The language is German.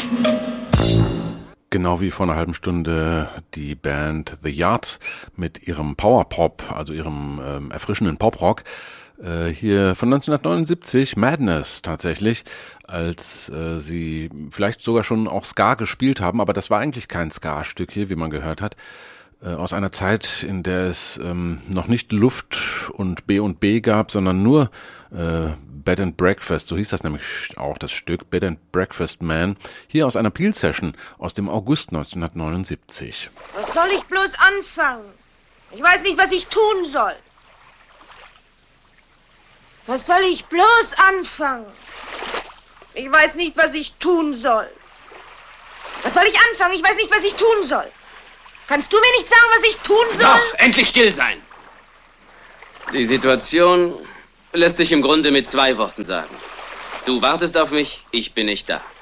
Genau wie vor einer halben Stunde die Band The Yards mit ihrem Powerpop, also ihrem erfrischenden Poprock. Hier von 1979, Madness tatsächlich, als sie vielleicht sogar schon auch Ska gespielt haben, aber das war eigentlich kein Ska-Stück hier, wie man gehört hat. Aus einer Zeit, in der es noch nicht Luft und B&B gab, sondern nur Bed and Breakfast, so hieß das nämlich auch das Stück, Bed and Breakfast Man, hier aus einer Peel-Session aus dem August 1979. Was soll ich bloß anfangen? Ich weiß nicht, was ich tun soll. Was soll ich bloß anfangen? Ich weiß nicht, was ich tun soll. Was soll ich anfangen? Ich weiß nicht, was ich tun soll. Kannst du mir nicht sagen, was ich tun soll? Doch, endlich still sein! Die Situation lässt sich im Grunde mit 2 Worten sagen. Du wartest auf mich, ich bin nicht da.